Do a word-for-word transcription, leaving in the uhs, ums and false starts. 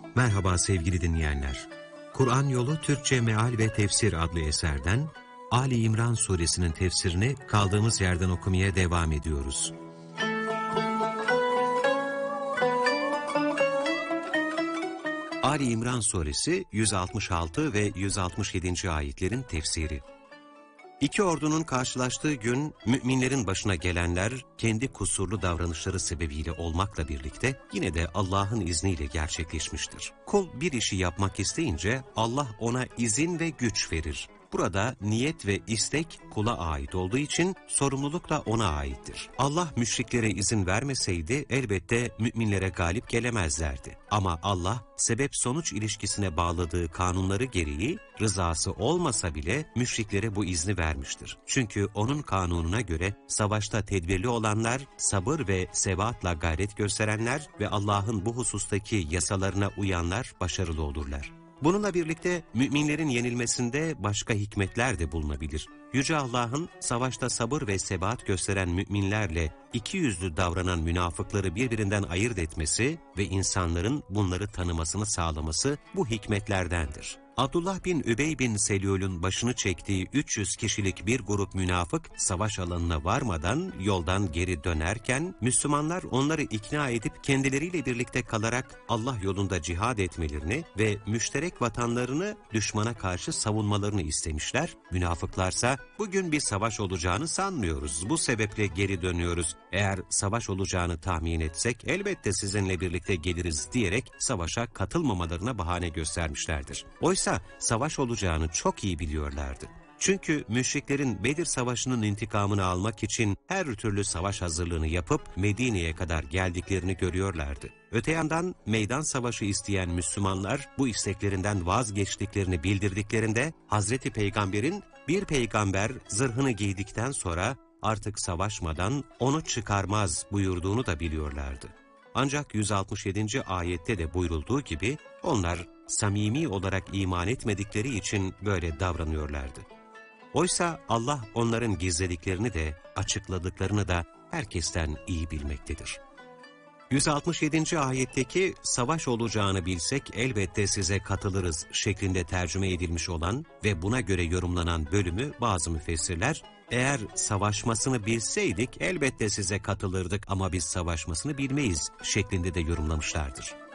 Merhaba sevgili dinleyenler. Kur'an Yolu Türkçe Meal ve Tefsir adlı eserden Ali İmran suresinin tefsirini kaldığımız yerden okumaya devam ediyoruz. Ali İmran suresi yüz altmış altı ve yüz altmış yedinci ayetlerin tefsiri. İki ordunun karşılaştığı gün müminlerin başına gelenler kendi kusurlu davranışları sebebiyle olmakla birlikte yine de Allah'ın izniyle gerçekleşmiştir. Kul bir işi yapmak isteyince Allah ona izin ve güç verir. Burada niyet ve istek kula ait olduğu için sorumluluk da ona aittir. Allah müşriklere izin vermeseydi elbette müminlere galip gelemezlerdi. Ama Allah sebep-sonuç ilişkisine bağladığı kanunları gereği rızası olmasa bile müşriklere bu izni vermiştir. Çünkü onun kanununa göre savaşta tedbirli olanlar, sabır ve sebatla gayret gösterenler ve Allah'ın bu husustaki yasalarına uyanlar başarılı olurlar. Bununla birlikte müminlerin yenilmesinde başka hikmetler de bulunabilir. Yüce Allah'ın savaşta sabır ve sebat gösteren müminlerle ikiyüzlü davranan münafıkları birbirinden ayırt etmesi ve insanların bunları tanımasını sağlaması bu hikmetlerdendir. Abdullah bin Übey bin Selül'ün başını çektiği üç yüz kişilik bir grup münafık savaş alanına varmadan yoldan geri dönerken Müslümanlar onları ikna edip kendileriyle birlikte kalarak Allah yolunda cihad etmelerini ve müşterek vatanlarını düşmana karşı savunmalarını istemişler. Münafıklarsa bugün bir savaş olacağını sanmıyoruz, bu sebeple geri dönüyoruz. Eğer savaş olacağını tahmin etsek elbette sizinle birlikte geliriz diyerek savaşa katılmamalarına bahane göstermişlerdir. Oysa savaş olacağını çok iyi biliyorlardı. Çünkü müşriklerin Bedir Savaşı'nın intikamını almak için her türlü savaş hazırlığını yapıp Medine'ye kadar geldiklerini görüyorlardı. Öte yandan meydan savaşı isteyen Müslümanlar bu isteklerinden vazgeçtiklerini bildirdiklerinde Hazreti Peygamber'in bir peygamber zırhını giydikten sonra artık savaşmadan onu çıkarmaz buyurduğunu da biliyorlardı. Ancak yüz altmış yedinci ayette de buyurulduğu gibi onlar samimi olarak iman etmedikleri için böyle davranıyorlardı. Oysa Allah onların gizlediklerini de açıkladıklarını da herkesten iyi bilmektedir. yüz altmış yedinci ayetteki savaş olacağını bilsek elbette size katılırız şeklinde tercüme edilmiş olan ve buna göre yorumlanan bölümü bazı müfessirler, eğer savaşmasını bilseydik elbette size katılırdık ama biz savaşmasını bilmeyiz şeklinde de yorumlamışlardır.